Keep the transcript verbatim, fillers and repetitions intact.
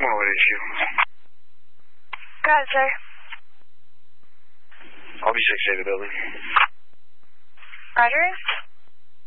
What issue? Got it, sir. I'll be six eight the building. Roger.